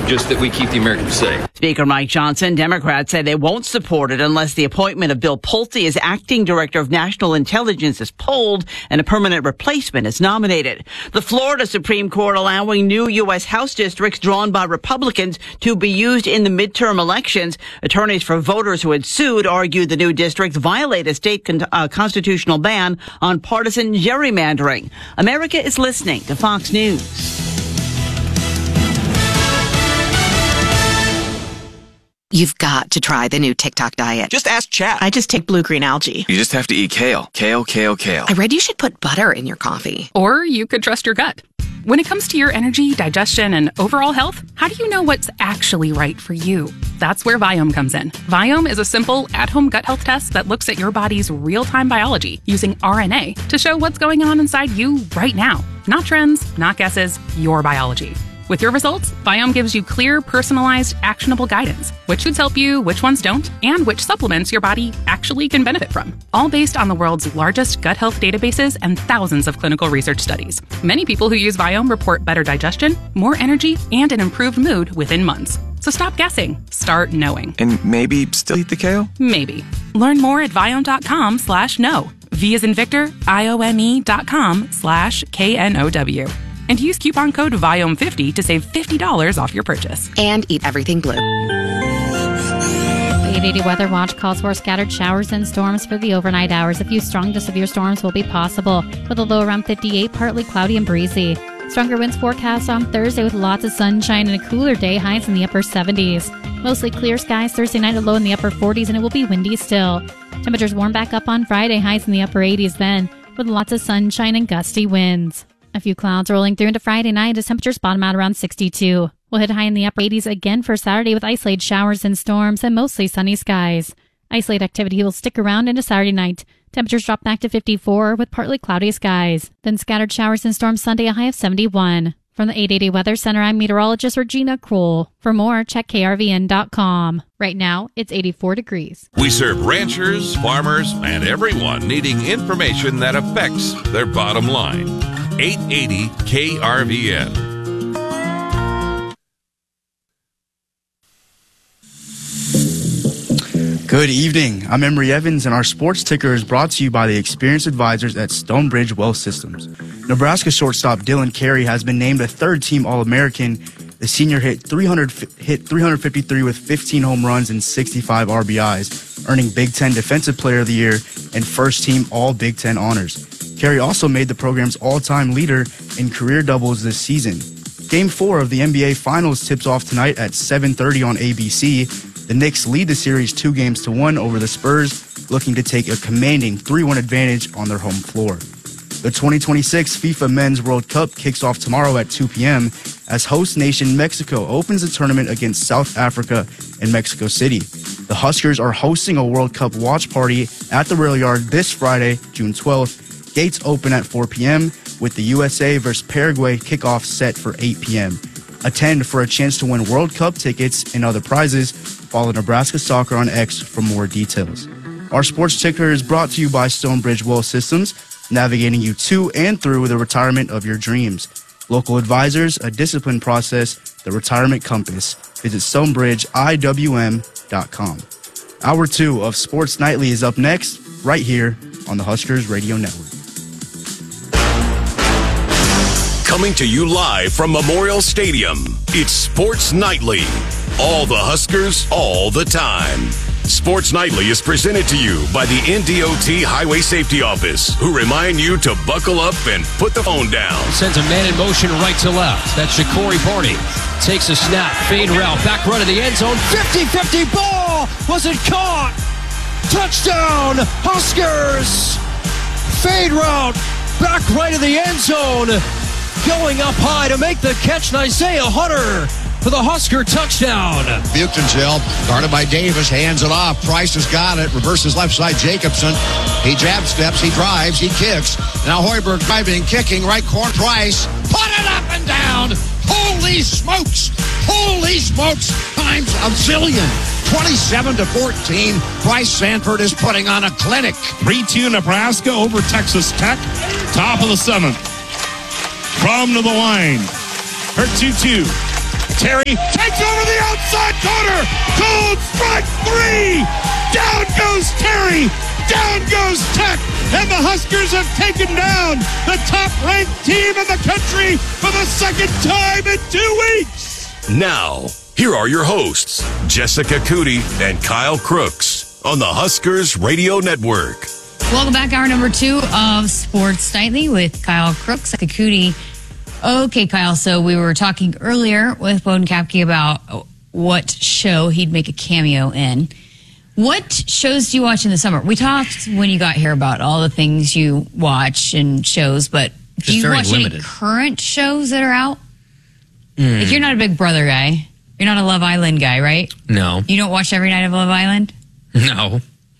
just that we keep the Americans safe. Speaker Mike Johnson, Democrats say they won't support it unless the appointment of Bill Pulte as acting director of national intelligence is polled and a permanent replacement is nominated. The Florida Supreme Court allowing new U.S. House districts drawn by Republicans to be used in the midterm elections. Attorneys for voters who had sued argued the new districts violate a state constitutional ban on partisan gerrymandering. America is listening to Fox News. You've got to try the new TikTok diet. Just ask Chat. I just take blue-green algae. You just have to eat kale. Kale, kale, kale. I read you should put butter in your coffee. Or you could trust your gut. When it comes to your energy, digestion, and overall health, how do you know what's actually right for you? That's where Viome comes in. Viome is a simple, at-home gut health test that looks at your body's real-time biology using RNA to show what's going on inside you right now. Not trends, not guesses, your biology. With your results, Viome gives you clear, personalized, actionable guidance, which foods help you, which ones don't, and which supplements your body actually can benefit from. All based on the world's largest gut health databases and thousands of clinical research studies. Many people who use Viome report better digestion, more energy, and an improved mood within months. So stop guessing. Start knowing. And maybe still eat the kale? Maybe. Learn more at Viome.com/know. V as in Victor, IOME.com/KNOW. And use coupon code VIOME50 to save $50 off your purchase. And eat everything blue. The 880 Weather Watch calls for scattered showers and storms for the overnight hours. A few strong to severe storms will be possible, with a low around 58, partly cloudy and breezy. Stronger winds forecast on Thursday with lots of sunshine and a cooler day, highs in the upper 70s. Mostly clear skies Thursday night, a low in the upper 40s, and it will be windy still. Temperatures warm back up on Friday, highs in the upper 80s then, with lots of sunshine and gusty winds. A few clouds rolling through into Friday night as temperatures bottom out around 62. We'll hit high in the upper 80s again for Saturday with isolated showers and storms and mostly sunny skies. Isolated activity will stick around into Saturday night. Temperatures drop back to 54 with partly cloudy skies. Then scattered showers and storms Sunday, a high of 71. From the 880 Weather Center, I'm meteorologist Regina Kroll. For more, check krvn.com. Right now, it's 84 degrees. We serve ranchers, farmers, and everyone needing information that affects their bottom line. 880 KRVN. Good evening. I'm Emery Evans, and our sports ticker is brought to you by the experienced advisors at Stonebridge Wealth Systems. Nebraska shortstop Dylan Carey has been named a third-team All-American. The senior hit 353 with 15 home runs and 65 RBIs, earning Big Ten Defensive Player of the Year and first-team All-Big Ten honors. Carey also made the program's all-time leader in career doubles this season. Game 4 of the NBA Finals tips off tonight at 7:30 on ABC. The Knicks lead the series 2-1 over the Spurs, looking to take a commanding 3-1 advantage on their home floor. The 2026 FIFA Men's World Cup kicks off tomorrow at 2 p.m. as host nation Mexico opens the tournament against South Africa in Mexico City. The Huskers are hosting a World Cup watch party at the Rail Yard this Friday, June 12th. Gates open at 4 p.m. with the USA versus Paraguay kickoff set for 8 p.m. Attend for a chance to win World Cup tickets and other prizes. Follow Nebraska Soccer on X for more details. Our sports ticker is brought to you by Stonebridge Wealth Systems, navigating you to and through the retirement of your dreams. Local advisors, a disciplined process, the retirement compass. Visit StonebridgeIWM.com. Hour 2 of Sports Nightly is up next, right here on the Huskers Radio Network. Coming to you live from Memorial Stadium, it's Sports Nightly. All the Huskers, all the time. Sports Nightly is presented to you by the NDOT Highway Safety Office, who remind you to buckle up and put the phone down. Sends a man in motion right to left. That's Ja'Cory Barney. Takes a snap, fade route, back run of the end zone. 50-50 ball! Was it caught? Touchdown, Huskers! Fade route, back right of the end zone. Going up high to make the catch, Isaiah Hunter for the Husker touchdown. Buchtenzel, guarded by Davis, hands it off. Price has got it, reverses left side, Jacobson. He jab steps, he drives, he kicks. Now Hoiberg driving, kicking, right corner, Price. Put it up and down. Holy smokes. Holy smokes times a zillion. 27-14. Bryce Sanford is putting on a clinic. 3-2 Nebraska over Texas Tech. Top of the 7th. From to the line. Her 2-2. Terry takes over the outside corner. Cold strike 3. Down goes Terry. Down goes Tech. And the Huskers have taken down the top-ranked team in the country for the second time in 2 weeks. Now, here are your hosts, Jessica Cootie and Kyle Crooks on the Huskers Radio Network. Welcome back. Hour number 2 of Sports Nightly with Kyle Crooks, Jessica Cootie. Okay, Kyle, so we were talking earlier with Bowden Kapke about what show he'd make a cameo in. What shows do you watch in the summer? We talked when you got here about all the things you watch and shows, but do you watch any current shows that are out? Like, you're not a Big Brother guy. You're not a Love Island guy, right? No. You don't watch every night of Love Island? No.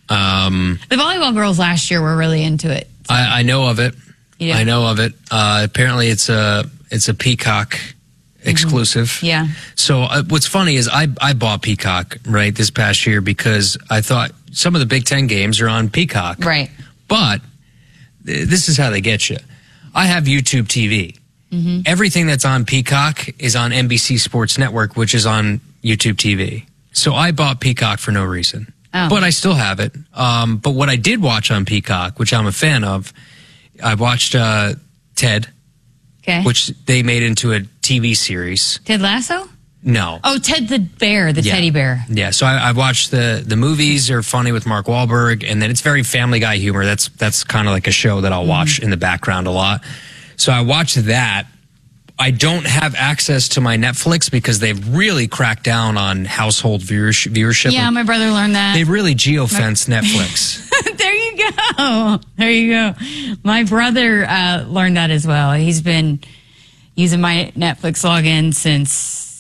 The volleyball girls last year were really into it. So. I know of it. Yeah. I know of it. Apparently it's a Peacock exclusive. Yeah. So what's funny is I bought Peacock, right, this past year because I thought some of the Big Ten games are on Peacock. Right. But this is how they get you. I have YouTube TV. Mm-hmm. Everything that's on Peacock is on NBC Sports Network, which is on YouTube TV. So I bought Peacock for no reason. Oh. But I still have it. But what I did watch on Peacock, which I'm a fan of, I watched Ted, which they made into a TV series. Ted Lasso? No. Oh, Ted the Bear, the teddy bear. Yeah, so I watched the movies are funny with Mark Wahlberg, and then it's very Family Guy humor. That's kind of like a show that I'll watch in the background a lot. So I watched that. I don't have access to my Netflix because they've really cracked down on household viewership. Yeah, my brother learned that. They've really geofenced Netflix. There you go. There you go. My brother learned that as well. He's been using my Netflix login since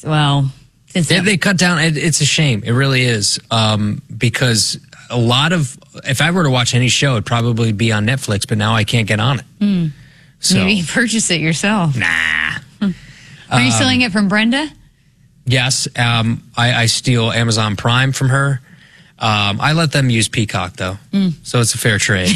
they cut down. It's a shame. It really is. Because a lot of, if I were to watch any show, it'd probably be on Netflix, but now I can't get on it. So, maybe purchase it yourself. Nah. Are you stealing it from Brenda? Yes. I steal Amazon Prime from her. I let them use Peacock though. So it's a fair trade.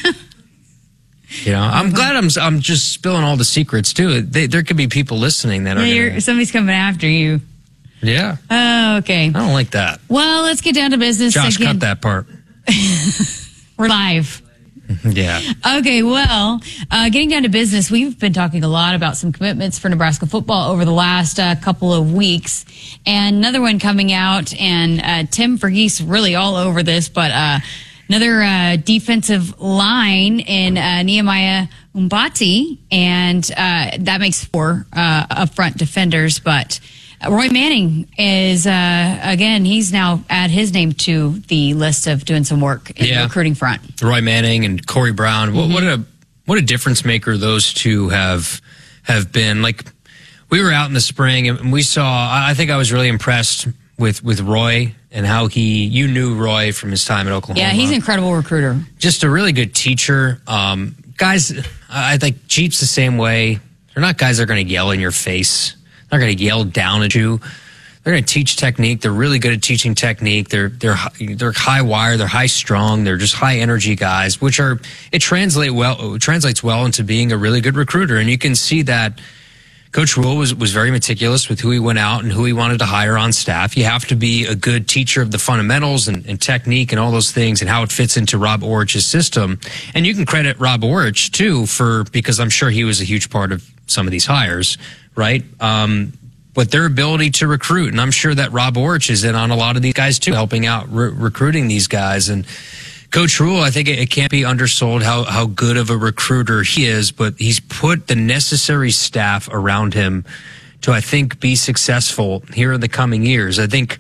You know, I'm glad I'm just spilling all the secrets too. There could be people listening that are somebody's coming after you. Yeah. Oh, okay. I don't like that. Well, let's get down to business. Josh, cut that part. We're live. Yeah. Okay, well, getting down to business, we've been talking a lot about some commitments for Nebraska football over the last couple of weeks. And another one coming out, and Tim Verghese really all over this, but another defensive line in Nehemiah Umbati, and that makes 4 up-front defenders, but Roy Manning is, again, he's now add his name to the list of doing some work in the recruiting front. Roy Manning and Corey Brown. What a difference maker those two have been. Like, we were out in the spring and we saw, I think I was really impressed with Roy and how you knew Roy from his time at Oklahoma. Yeah, he's an incredible recruiter. Just a really good teacher. Guys, I think Jeep's the same way. They're not guys that are going to yell in your face. They're not going to yell down at you. They're going to teach technique. They're really good at teaching technique. They're high wire. They're high strung. They're just high energy guys, which translates well into being a really good recruiter. And you can see that Coach Rule was very meticulous with who he went out and who he wanted to hire on staff. You have to be a good teacher of the fundamentals and technique and all those things and how it fits into Rob Orich's system. And you can credit Rob Orich too because I'm sure he was a huge part of some of these hires. Right? But their ability to recruit, and I'm sure that Rob Orich is in on a lot of these guys too, helping out recruiting these guys. And Coach Rule, I think it can't be undersold how good of a recruiter he is, but he's put the necessary staff around him to, I think, be successful here in the coming years. I think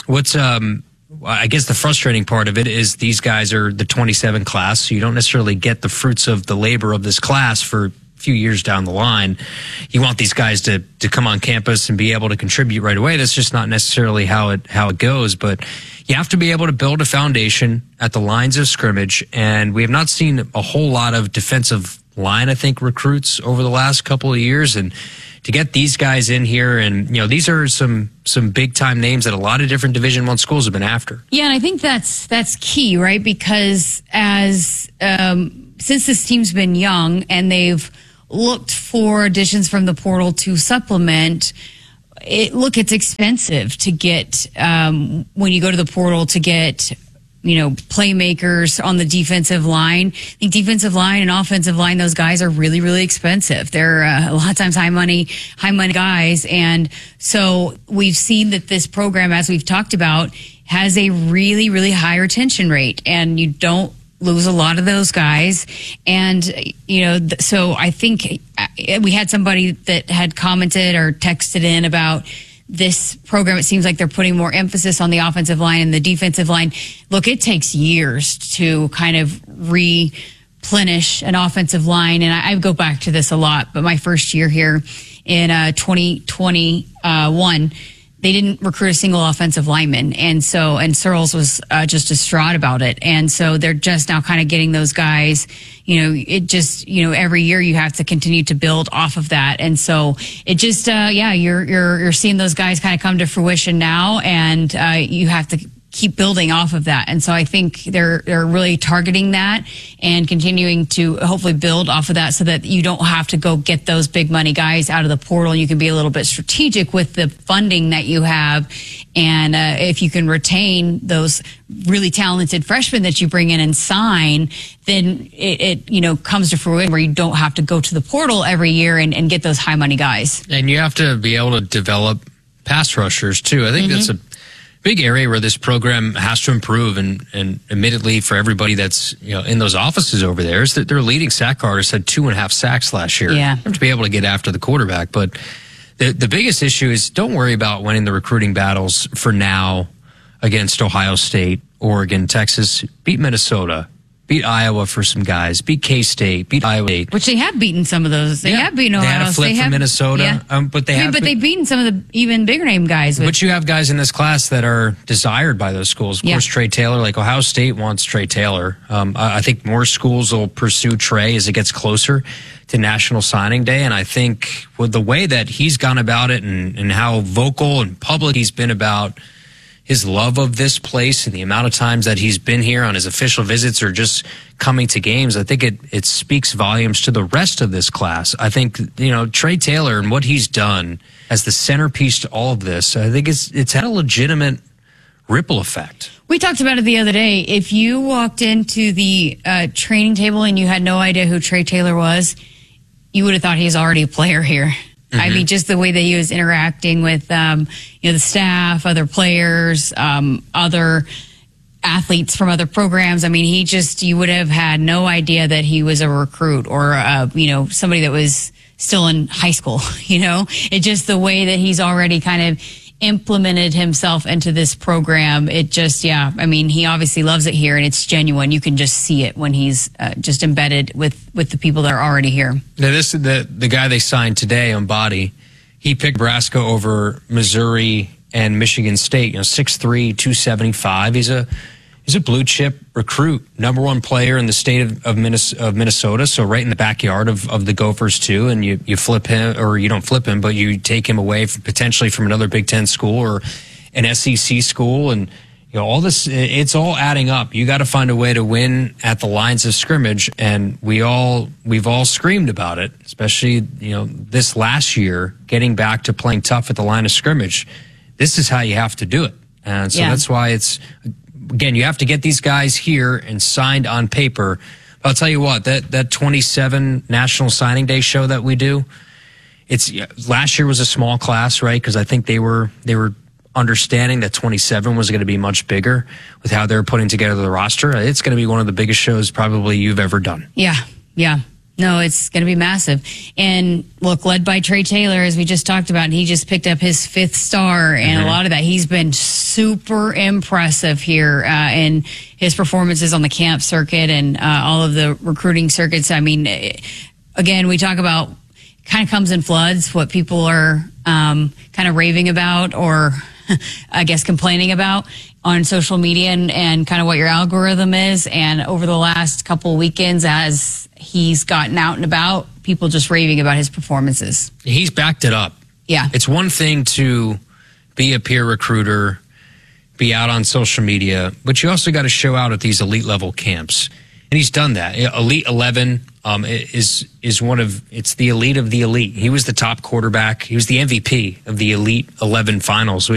I guess the frustrating part of it is these guys are the 27 class, so you don't necessarily get the fruits of the labor of this class for few years down the line. You want these guys to come on campus and be able to contribute right away. That's just not necessarily how it goes, but you have to be able to build a foundation at the lines of scrimmage, and we have not seen a whole lot of defensive line, I think, recruits over the last couple of years, and to get these guys in here, and these are some big time names that a lot of different Division I schools have been after. Yeah, and I think that's key, right? Because since this team's been young and they've looked for additions from the portal to supplement, it's expensive to get, when you go to the portal to get, playmakers on the defensive line. I think defensive line and offensive line, those guys are really, really expensive. They're a lot of times high money guys. And so we've seen that this program, as we've talked about, has a really, really high retention rate, and you don't lose a lot of those guys. And, so I think we had somebody that had commented or texted in about this program. It seems like they're putting more emphasis on the offensive line and the defensive line. Look, it takes years to kind of replenish an offensive line. And I go back to this a lot, but my first year here in 2021, they didn't recruit a single offensive lineman. And Searles was just distraught about it. And so they're just now kind of getting those guys, every year you have to continue to build off of that. And so it just, you're seeing those guys kind of come to fruition now, and you have to keep building off of that. And so I think they're really targeting that and continuing to hopefully build off of that, so that you don't have to go get those big money guys out of the portal. You can be a little bit strategic with the funding that you have. And if you can retain those really talented freshmen that you bring in and sign, then it comes to fruition where you don't have to go to the portal every year and get those high money guys. And you have to be able to develop pass rushers too. I think that's a big area where this program has to improve, and admittedly for everybody that's in those offices over there, is that their leading sack artist had 2.5 sacks last year. Yeah. You have to be able to get after the quarterback. But the biggest issue is, don't worry about winning the recruiting battles for now against Ohio State, Oregon, Texas. Beat Minnesota. Beat Iowa for some guys. Beat K-State. Beat Iowa State. Which they have beaten some of those. They have beaten Ohio. They had a flip from Minnesota. Yeah. But they've beaten some of the even bigger name guys. But you have guys in this class that are desired by those schools. Of course, Trey Taylor, like Ohio State wants Trey Taylor. I think more schools will pursue Trey as it gets closer to National Signing Day. And I think with the way that he's gone about it, and how vocal and public he's been about his love of this place and the amount of times that he's been here on his official visits or just coming to games, I think it speaks volumes to the rest of this class. I think, Trey Taylor and what he's done as the centerpiece to all of this, I think it's had a legitimate ripple effect. We talked about it the other day. If you walked into the training table and you had no idea who Trey Taylor was, you would have thought he's already a player here. Mm-hmm. I mean, just the way that he was interacting with, the staff, other players, other athletes from other programs. I mean, you would have had no idea that he was a recruit or, somebody that was still in high school, It's just the way that he's already kind of implemented himself into this program. It just, he obviously loves it here, and it's genuine. You can just see it when he's just embedded with the people that are already here. Now, this is the guy they signed today on Body. He picked Nebraska over Missouri and Michigan State. 6'3", 275. He's a blue chip recruit, number one player in the state of Minnesota. So right in the backyard of the Gophers too. And you flip him, or you don't flip him, but you take him away potentially from another Big Ten school or an SEC school. And all this, it's all adding up. You got to find a way to win at the lines of scrimmage. And we've all screamed about it, especially, this last year, getting back to playing tough at the line of scrimmage. This is how you have to do it. And so that's why again, you have to get these guys here and signed on paper. I'll tell you what, that 27 National Signing Day show that we do, last year was a small class, right? Because I think they were understanding that 27 was going to be much bigger with how they're putting together the roster. It's going to be one of the biggest shows probably you've ever done. Yeah. No, it's going to be massive. And look, led by Trey Taylor, as we just talked about, and he just picked up his 5th star, and a lot of that, he's been super impressive here in his performances on the camp circuit and all of the recruiting circuits. I mean, again, we talk about kind of comes in floods, what people are kind of raving about or I guess complaining about on social media and kind of what your algorithm is. And over the last couple of weekends, as he's gotten out and about, people just raving about his performances. He's backed it up. Yeah. It's one thing to be a peer recruiter, be out on social media, but you also got to show out at these elite level camps. And he's done that. Elite 11 is one of, it's the elite of the elite. He was the top quarterback. He was the MVP of the Elite 11 finals.